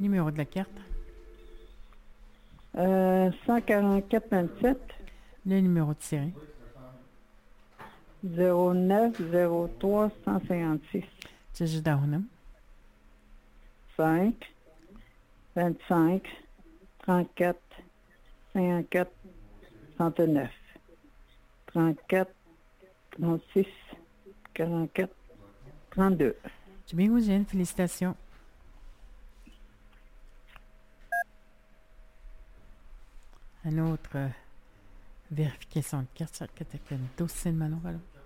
Numéro de la carte. 144-27 Le numéro de série. 09-03-156. Tijidahunam. 5, 25, 34, 54, 39, 34, 36, 44, 32. Jibingoujen, félicitations. Un autre vérification de carte sur le cataclysme. 12 Malon, voilà.